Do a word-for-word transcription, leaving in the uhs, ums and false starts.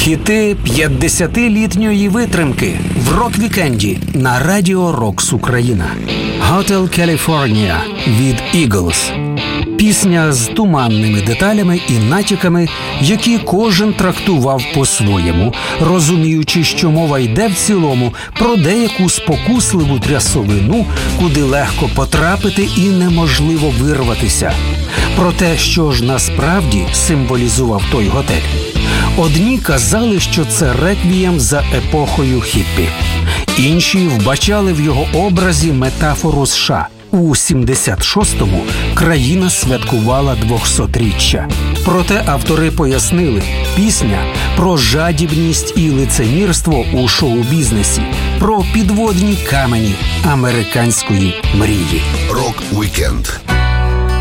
Хіти п'ятдесятилітньої витримки в рок-вікенді на Радіо Рокс Україна. Hotel California від Eagles. Пісня з туманними деталями і натяками, які кожен трактував по-своєму, розуміючи, що мова йде в цілому про деяку спокусливу трясовину, куди легко потрапити і неможливо вирватися. Про те, що ж насправді символізував той готель. Одні казали, що це реквієм за епохою хіппі. Інші вбачали в його образі метафору США. У сімдесят шостому країна святкувала двохсотріччя. Проте автори пояснили, пісня про жадібність і лицемірство у шоу-бізнесі, про підводні камені американської мрії. Рок-вікенд